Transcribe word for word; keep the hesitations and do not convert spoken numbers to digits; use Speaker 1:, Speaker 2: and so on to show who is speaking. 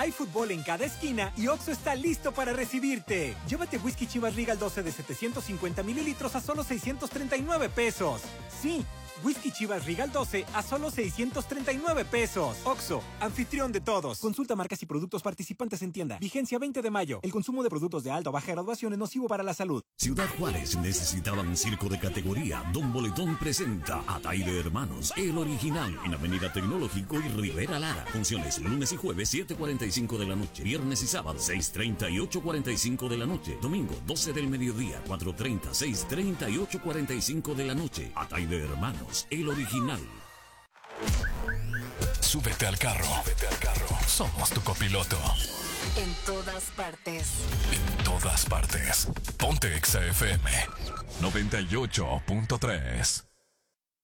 Speaker 1: Hay fútbol en cada esquina y Oxxo está listo para recibirte. Llévate whisky Chivas Regal doce de setecientos cincuenta mililitros a solo seiscientos treinta y nueve pesos. Sí, whisky Chivas Regal doce a solo seiscientos treinta y nueve pesos. Oxxo, anfitrión de todos. Consulta marcas y productos participantes en tienda. Vigencia veinte de mayo. El consumo de productos de alta o baja graduación es nocivo para la salud.
Speaker 2: Ciudad Juárez necesitaba un circo de categoría. Don Boletón presenta a Taide Hermanos, el original, en Avenida Tecnológico y Rivera Lara. Funciones lunes y jueves siete cuarenta y cinco de la noche. Viernes y sábado seis treinta y ocho cuarenta y cinco de la noche. Domingo doce del mediodía, cuatro treinta, seis treinta y ocho cuarenta y cinco de la noche. A Taide Hermanos, el original.
Speaker 3: Súbete al carro. Súbete al carro. Somos tu copiloto.
Speaker 4: En todas partes.
Speaker 3: En todas partes. Ponte Exa F M noventa y ocho punto tres.